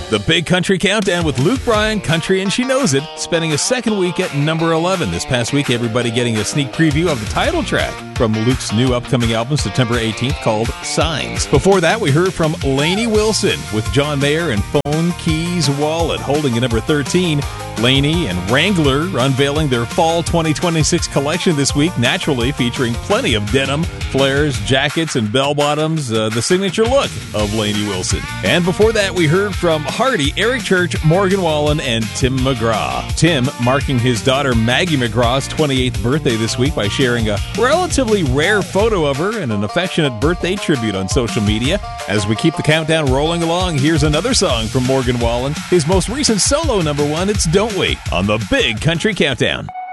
The Big Country Countdown with Luke Bryan, Country and She Knows It, spending a second week at number 11. This past week, everybody getting a sneak preview of the title track from Luke's new upcoming album, September 18th, called Signs. Before that, we heard from Lainey Wilson with John Mayer and Phone Keys Wallet, holding at number 13. Lainey and Wrangler unveiling their fall 2026 collection this week, naturally featuring plenty of denim, flares, jackets, and bell-bottoms, the signature look of Lainey Wilson. And before that, we heard from Hardy, Eric Church, Morgan Wallen, and Tim McGraw. Tim marking his daughter Maggie McGraw's 28th birthday this week by sharing a relatively rare photo of her and an affectionate birthday tribute on social media. As we keep the countdown rolling along, here's another song from Morgan Wallen, his most recent solo number one, it's Don't Wait, on the Big Country Countdown.